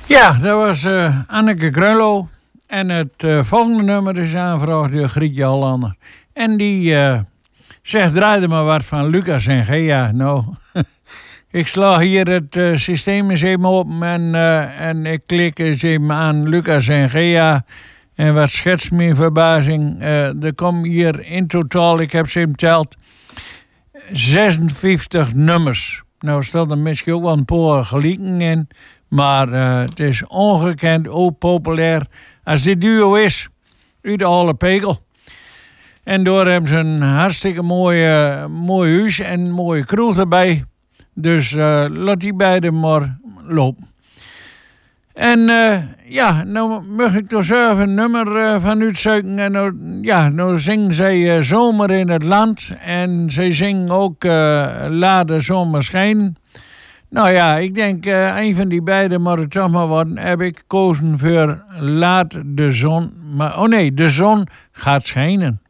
Ja, dat was Anneke Grunlo. En het volgende nummer is aangevraagd door Grietje Hollander. En die zegt, draai er maar wat van Lucas en Gea. Nou, ik sla hier het systeem eens even open en ik klik eens even aan Lucas en Gea. En wat schetst mijn verbazing. Er komen hier in totaal, ik heb ze even geteld, 56 nummers. Nou staat er misschien ook wel een paar gelijken in. Maar het is ongekend ook populair als dit duo is uit de Alle Pegel. En door hebben ze een hartstikke mooi huis en een mooie kroeg erbij. Dus laat die beiden maar lopen. En nou mag ik dus even een nummer van uitzoeken. En nou zingen zij Zomer in het Land. En zij zingen ook Laat de Zomer schijnen. Nou ja, ik denk een van die beiden, maar het toch maar worden, heb ik gekozen voor Laat de Zon. Maar, de zon gaat schijnen.